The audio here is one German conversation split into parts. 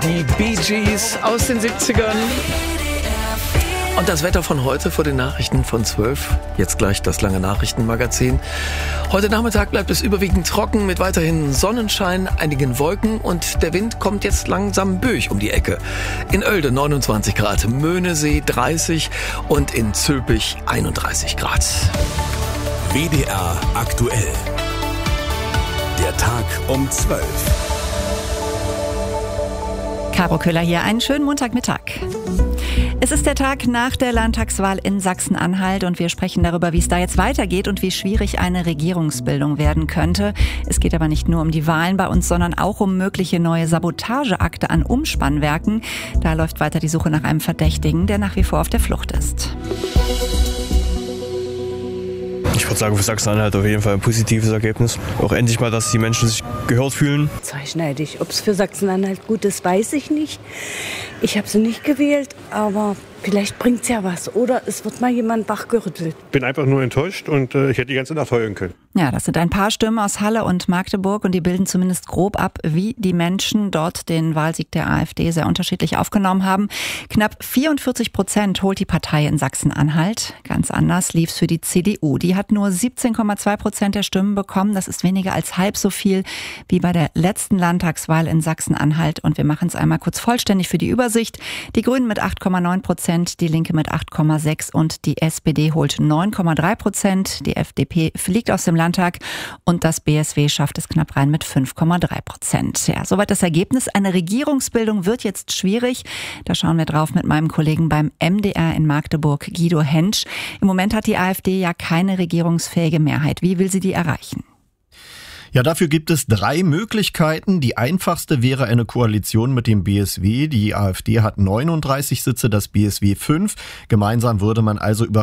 Die Bee Gees aus den 70ern. Und das Wetter von heute vor den Nachrichten von 12. Jetzt gleich das lange Nachrichtenmagazin. Heute Nachmittag bleibt es überwiegend trocken mit weiterhin Sonnenschein, einigen Wolken und der Wind kommt jetzt langsam böig um die Ecke. In Oelde 29 Grad, Möhnesee 30 und in Zülpich 31 Grad. WDR aktuell. Der Tag um 12. Caro Köhler hier, einen schönen Montagmittag. Es ist der Tag nach der Landtagswahl in Sachsen-Anhalt und wir sprechen darüber, wie es da jetzt weitergeht und wie schwierig eine Regierungsbildung werden könnte. Es geht aber nicht nur um die Wahlen bei uns, sondern auch um mögliche neue Sabotageakte an Umspannwerken. Da läuft weiter die Suche nach einem Verdächtigen, der nach wie vor auf der Flucht ist. Ich würde sagen, für Sachsen-Anhalt auf jeden Fall ein positives Ergebnis. Auch endlich mal, dass die Menschen sich gehört fühlen. Zweischneidig. Ob es für Sachsen-Anhalt gut ist, weiß ich nicht. Ich habe sie nicht gewählt, aber vielleicht bringt es ja was. Oder es wird mal jemand wachgerüttelt. Ich bin einfach nur enttäuscht und ich hätte die ganze Nacht heulen können. Ja, das sind ein paar Stimmen aus Halle und Magdeburg und die bilden zumindest grob ab, wie die Menschen dort den Wahlsieg der AfD sehr unterschiedlich aufgenommen haben. Knapp 44% holt die Partei in Sachsen-Anhalt. Ganz anders lief's für die CDU. Die hat nur 17,2% der Stimmen bekommen. Das ist weniger als halb so viel wie bei der letzten Landtagswahl in Sachsen-Anhalt. Und wir machen es einmal kurz vollständig für die Übersicht. Die Grünen mit 8,9%, die Linke mit 8,6% und die SPD holt 9,3%. Die FDP fliegt aus dem Landtag und das BSW schafft es knapp rein mit 5,3%. Ja, soweit das Ergebnis. Eine Regierungsbildung wird jetzt schwierig. Da schauen wir drauf mit meinem Kollegen beim MDR in Magdeburg, Guido Hentsch. Im Moment hat die AfD ja keine regierungsfähige Mehrheit. Wie will sie die erreichen? Ja, dafür gibt es 3 Möglichkeiten. Die einfachste wäre eine Koalition mit dem BSW. Die AfD hat 39 Sitze, das BSW 5. Gemeinsam würde man also über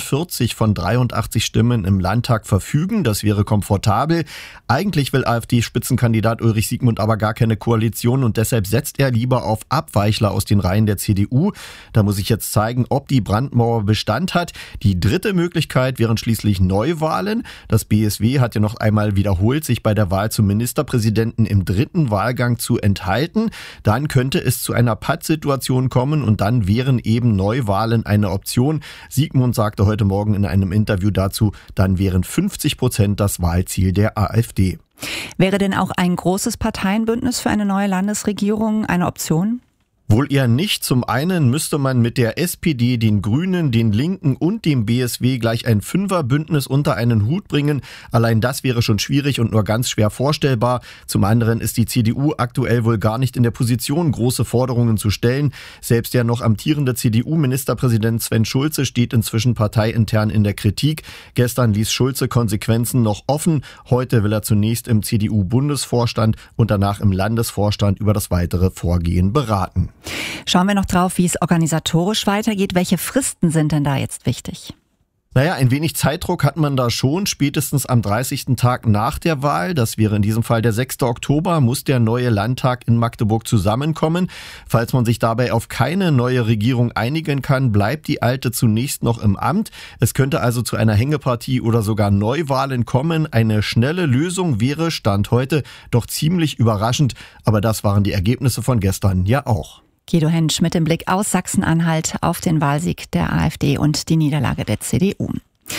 44 von 83 Stimmen im Landtag verfügen. Das wäre komfortabel. Eigentlich will AfD-Spitzenkandidat Ulrich Siegmund aber gar keine Koalition und deshalb setzt er lieber auf Abweichler aus den Reihen der CDU. Da muss ich jetzt zeigen, ob die Brandmauer Bestand hat. Die dritte Möglichkeit wären schließlich Neuwahlen. Das BSW hat ja noch einmal wiederholt, sich bei der Wahl zum Ministerpräsidenten im 3. Wahlgang zu enthalten. Dann könnte es zu einer Pattsituation kommen und dann wären eben Neuwahlen eine Option. Siegmund sagte heute Morgen in einem Interview dazu, dann wären 50% das Wahlziel der AfD. Wäre denn auch ein großes Parteienbündnis für eine neue Landesregierung eine Option? Wohl eher nicht. Zum einen müsste man mit der SPD, den Grünen, den Linken und dem BSW gleich ein Fünferbündnis unter einen Hut bringen. Allein das wäre schon schwierig und nur ganz schwer vorstellbar. Zum anderen ist die CDU aktuell wohl gar nicht in der Position, große Forderungen zu stellen. Selbst der noch amtierende CDU-Ministerpräsident Sven Schulze steht inzwischen parteiintern in der Kritik. Gestern ließ Schulze Konsequenzen noch offen. Heute will er zunächst im CDU-Bundesvorstand und danach im Landesvorstand über das weitere Vorgehen beraten. Schauen wir noch drauf, wie es organisatorisch weitergeht. Welche Fristen sind denn da jetzt wichtig? Naja, ein wenig Zeitdruck hat man da schon. Spätestens am 30. Tag nach der Wahl, das wäre in diesem Fall der 6. Oktober, muss der neue Landtag in Magdeburg zusammenkommen. Falls man sich dabei auf keine neue Regierung einigen kann, bleibt die alte zunächst noch im Amt. Es könnte also zu einer Hängepartie oder sogar Neuwahlen kommen. Eine schnelle Lösung wäre, Stand heute, doch ziemlich überraschend. Aber das waren die Ergebnisse von gestern ja auch. Guido Hentsch mit dem Blick aus Sachsen-Anhalt auf den Wahlsieg der AfD und die Niederlage der CDU.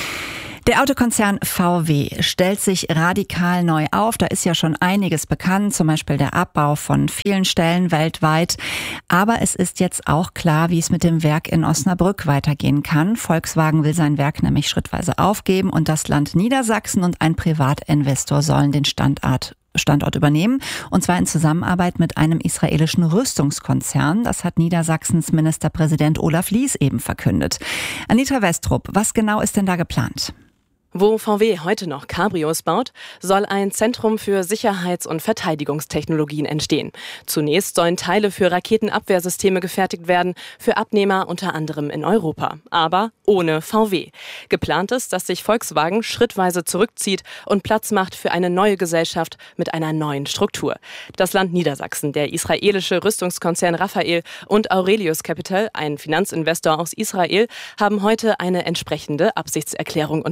Der Autokonzern VW stellt sich radikal neu auf. Da ist ja schon einiges bekannt, zum Beispiel der Abbau von vielen Stellen weltweit. Aber es ist jetzt auch klar, wie es mit dem Werk in Osnabrück weitergehen kann. Volkswagen will sein Werk nämlich schrittweise aufgeben und das Land Niedersachsen und ein Privatinvestor sollen den Standort übernehmen, und zwar in Zusammenarbeit mit einem israelischen Rüstungskonzern. Das hat Niedersachsens Ministerpräsident Olaf Lies eben verkündet. Anita Westrup, was genau ist denn da geplant? Wo VW heute noch Cabrios baut, soll ein Zentrum für Sicherheits- und Verteidigungstechnologien entstehen. Zunächst sollen Teile für Raketenabwehrsysteme gefertigt werden, für Abnehmer unter anderem in Europa, aber ohne VW. Geplant ist, dass sich Volkswagen schrittweise zurückzieht und Platz macht für eine neue Gesellschaft mit einer neuen Struktur. Das Land Niedersachsen, der israelische Rüstungskonzern Rafael und Aurelius Capital, ein Finanzinvestor aus Israel, haben heute eine entsprechende Absichtserklärung unterschrieben.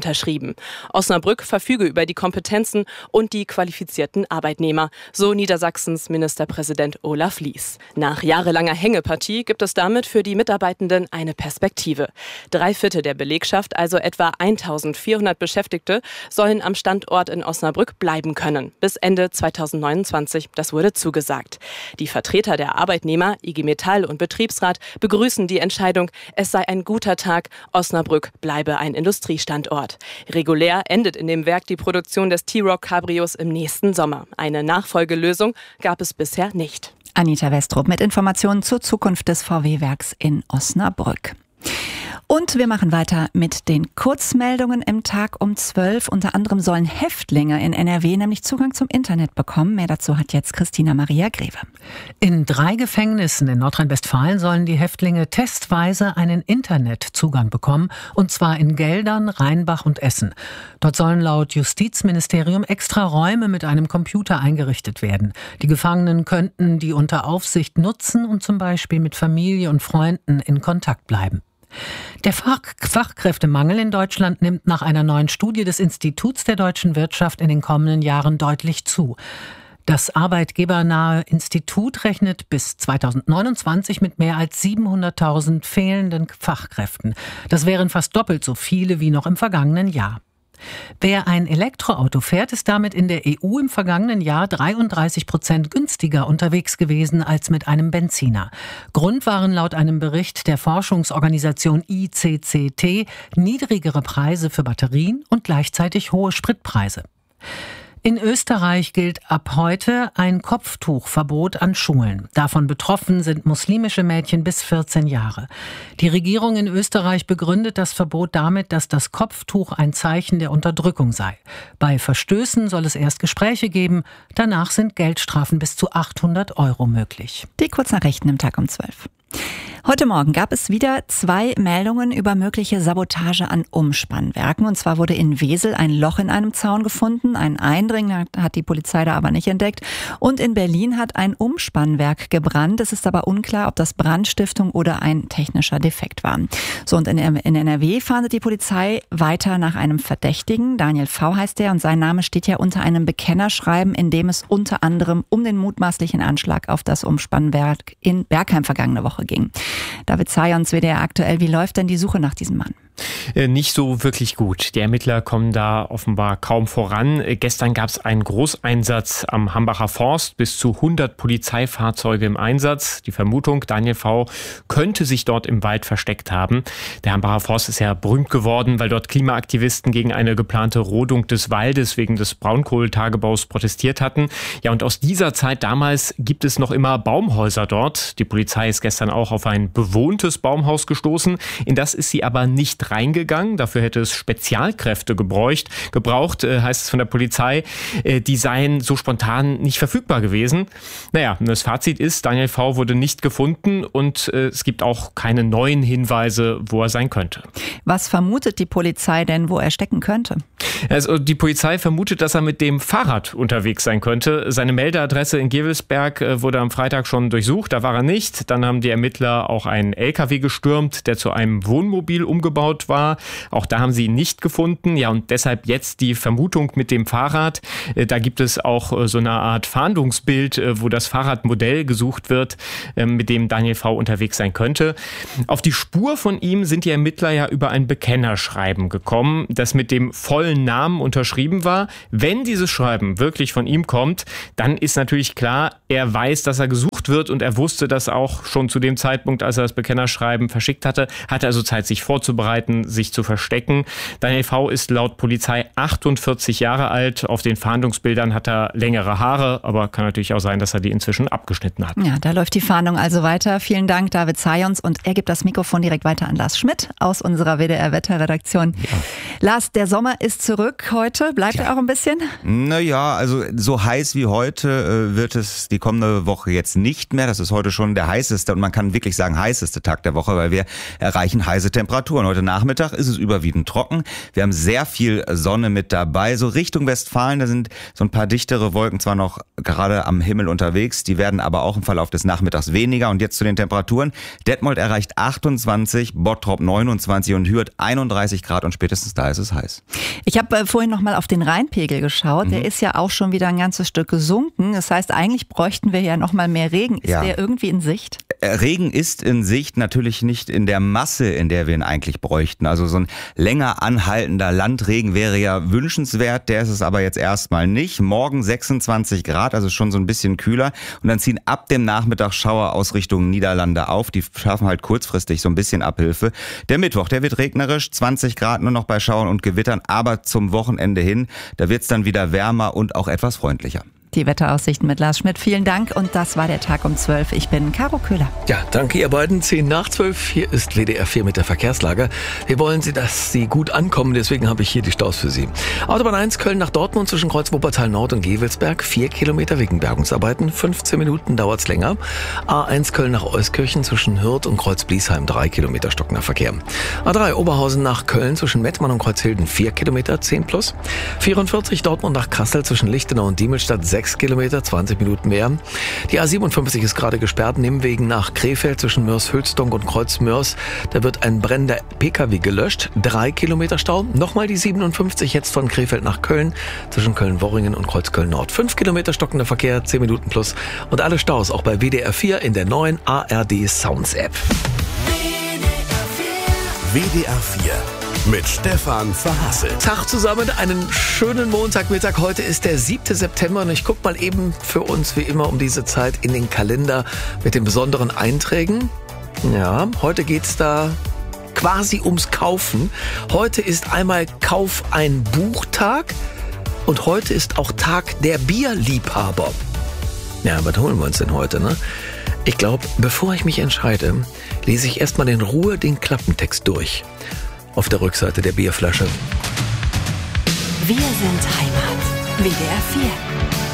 geben. Osnabrück verfüge über die Kompetenzen und die qualifizierten Arbeitnehmer, so Niedersachsens Ministerpräsident Olaf Lies. Nach jahrelanger Hängepartie gibt es damit für die Mitarbeitenden eine Perspektive. 3/4 der Belegschaft, also etwa 1400 Beschäftigte, sollen am Standort in Osnabrück bleiben können. Bis Ende 2029, das wurde zugesagt. Die Vertreter der Arbeitnehmer, IG Metall und Betriebsrat begrüßen die Entscheidung, es sei ein guter Tag, Osnabrück bleibe ein Industriestandort. Regulär endet in dem Werk die Produktion des T-Roc Cabrios im nächsten Sommer. Eine Nachfolgelösung gab es bisher nicht. Anita Westrup mit Informationen zur Zukunft des VW-Werks in Osnabrück. Und wir machen weiter mit den Kurzmeldungen im Tag um 12. Unter anderem sollen Häftlinge in NRW nämlich Zugang zum Internet bekommen. Mehr dazu hat jetzt Christina Maria Greve. In 3 Gefängnissen in Nordrhein-Westfalen sollen die Häftlinge testweise einen Internetzugang bekommen, und zwar in Geldern, Rheinbach und Essen. Dort sollen laut Justizministerium extra Räume mit einem Computer eingerichtet werden. Die Gefangenen könnten die unter Aufsicht nutzen und zum Beispiel mit Familie und Freunden in Kontakt bleiben. Der Fachkräftemangel in Deutschland nimmt nach einer neuen Studie des Instituts der deutschen Wirtschaft in den kommenden Jahren deutlich zu. Das arbeitgebernahe Institut rechnet bis 2029 mit mehr als 700.000 fehlenden Fachkräften. Das wären fast doppelt so viele wie noch im vergangenen Jahr. Wer ein Elektroauto fährt, ist damit in der EU im vergangenen Jahr 33% günstiger unterwegs gewesen als mit einem Benziner. Grund waren laut einem Bericht der Forschungsorganisation ICCT niedrigere Preise für Batterien und gleichzeitig hohe Spritpreise. In Österreich gilt ab heute ein Kopftuchverbot an Schulen. Davon betroffen sind muslimische Mädchen bis 14 Jahre. Die Regierung in Österreich begründet das Verbot damit, dass das Kopftuch ein Zeichen der Unterdrückung sei. Bei Verstößen soll es erst Gespräche geben. Danach sind Geldstrafen bis zu 800 € möglich. Die Kurznachrichten im Tag um 12. Heute Morgen gab es wieder 2 Meldungen über mögliche Sabotage an Umspannwerken. Und zwar wurde in Wesel ein Loch in einem Zaun gefunden. Ein Eindringling hat die Polizei da aber nicht entdeckt. Und in Berlin hat ein Umspannwerk gebrannt. Es ist aber unklar, ob das Brandstiftung oder ein technischer Defekt war. So, und in NRW fahndet die Polizei weiter nach einem Verdächtigen. Daniel V. heißt er und sein Name steht ja unter einem Bekennerschreiben, in dem es unter anderem um den mutmaßlichen Anschlag auf das Umspannwerk in Bergheim vergangene Woche ging. David Zajons, WDR aktuell, wie läuft denn die Suche nach diesem Mann? Nicht so wirklich gut. Die Ermittler kommen da offenbar kaum voran. Gestern gab es einen Großeinsatz am Hambacher Forst, bis zu 100 Polizeifahrzeuge im Einsatz. Die Vermutung, Daniel V. könnte sich dort im Wald versteckt haben. Der Hambacher Forst ist ja berühmt geworden, weil dort Klimaaktivisten gegen eine geplante Rodung des Waldes wegen des Braunkohletagebaus protestiert hatten. Ja, und aus dieser Zeit damals gibt es noch immer Baumhäuser dort. Die Polizei ist gestern auch auf ein bewohntes Baumhaus gestoßen. In das ist sie aber nicht reingegangen. Dafür hätte es Spezialkräfte gebraucht, heißt es von der Polizei. Die seien so spontan nicht verfügbar gewesen. Naja, das Fazit ist, Daniel V. wurde nicht gefunden und es gibt auch keine neuen Hinweise, wo er sein könnte. Was vermutet die Polizei denn, wo er stecken könnte? Also die Polizei vermutet, dass er mit dem Fahrrad unterwegs sein könnte. Seine Meldeadresse in Gevelsberg wurde am Freitag schon durchsucht. Da war er nicht. Dann haben die Ermittler auch einen LKW gestürmt, der zu einem Wohnmobil umgebaut war. Auch da haben sie ihn nicht gefunden. Ja, und deshalb jetzt die Vermutung mit dem Fahrrad. Da gibt es auch so eine Art Fahndungsbild, wo das Fahrradmodell gesucht wird, mit dem Daniel V. unterwegs sein könnte. Auf die Spur von ihm sind die Ermittler ja über ein Bekennerschreiben gekommen, das mit dem vollen Namen unterschrieben war. Wenn dieses Schreiben wirklich von ihm kommt, dann ist natürlich klar, er weiß, dass er gesucht wird und er wusste das auch schon zu dem Zeitpunkt, als er das Bekennerschreiben verschickt hatte. Hatte also Zeit, sich vorzubereiten, sich zu verstecken. Daniel V. ist laut Polizei 48 Jahre alt. Auf den Fahndungsbildern hat er längere Haare, aber kann natürlich auch sein, dass er die inzwischen abgeschnitten hat. Ja, da läuft die Fahndung also weiter. Vielen Dank, David Zajons. Und er gibt das Mikrofon direkt weiter an Lars Schmidt aus unserer WDR-Wetterredaktion. Ja. Lars, der Sommer ist zurück heute. Bleibt er auch ein bisschen? Naja, also so heiß wie heute wird es die kommende Woche jetzt nicht mehr. Das ist heute schon der heißeste und man kann wirklich sagen heißeste Tag der Woche, weil wir erreichen heiße Temperaturen. Heute Nacht Nachmittag ist es überwiegend trocken. Wir haben sehr viel Sonne mit dabei. So Richtung Westfalen, da sind so ein paar dichtere Wolken zwar noch gerade am Himmel unterwegs, die werden aber auch im Verlauf des Nachmittags weniger. Und jetzt zu den Temperaturen. Detmold erreicht 28, Bottrop 29 und Hürth 31 Grad und spätestens da ist es heiß. Ich habe vorhin noch mal auf den Rheinpegel geschaut. Der ist ja auch schon wieder ein ganzes Stück gesunken. Das heißt, eigentlich bräuchten wir ja noch mal mehr Regen. Ist der irgendwie in Sicht? Regen ist in Sicht, natürlich nicht in der Masse, in der wir ihn eigentlich bräuchten. Also so ein länger anhaltender Landregen wäre ja wünschenswert, der ist es aber jetzt erstmal nicht. Morgen 26 Grad, also schon so ein bisschen kühler. Und dann ziehen ab dem Nachmittag Schauer aus Richtung Niederlande auf. Die schaffen halt kurzfristig so ein bisschen Abhilfe. Der Mittwoch, der wird regnerisch, 20 Grad nur noch bei Schauern und Gewittern, aber zum Wochenende hin, da wird's dann wieder wärmer und auch etwas freundlicher. Die Wetteraussichten mit Lars Schmidt. Vielen Dank und das war der Tag um 12. Ich bin Caro Köhler. Ja, danke ihr beiden. 10 nach 12. Hier ist WDR 4 mit der Verkehrslage. Wir wollen dass Sie gut ankommen, deswegen habe ich hier die Staus für Sie. Autobahn 1 Köln nach Dortmund zwischen Kreuz Wuppertal Nord und Gewelsberg. 4 Kilometer wegen Bergungsarbeiten. 15 Minuten dauert's länger. A1 Köln nach Euskirchen zwischen Hürth und Kreuz Bliesheim. 3 Kilometer stockender Verkehr. A3 Oberhausen nach Köln zwischen Mettmann und Kreuzhilden. 4 Kilometer, 10 plus. 44 Dortmund nach Kassel zwischen Lichtenau und Diemelstadt. 6 Kilometer, 20 Minuten mehr. Die A57 ist gerade gesperrt, Nimwegen nach Krefeld zwischen Mörs-Hülsdonk und Kreuz-Mörs. Da wird ein brennender PKW gelöscht. 3 Kilometer Stau. Nochmal die 57 jetzt von Krefeld nach Köln zwischen Köln-Worringen und Kreuzköln-Nord. 5 Kilometer stockender Verkehr, 10 Minuten plus. Und alle Staus auch bei WDR 4 in der neuen ARD Sounds App. WDR 4 mit Stefan Verhassel. Tag zusammen, einen schönen Montagmittag. Heute ist der 7. September und ich gucke mal eben für uns wie immer um diese Zeit in den Kalender mit den besonderen Einträgen. Ja, heute geht's da quasi ums Kaufen. Heute ist einmal Kauf ein Buchtag und heute ist auch Tag der Bierliebhaber. Ja, was holen wir uns denn heute, ne? Ich glaube, bevor ich mich entscheide, lese ich erstmal in Ruhe den Klappentext durch. Auf der Rückseite der Bierflasche. Wir sind Heimat. WDR 4.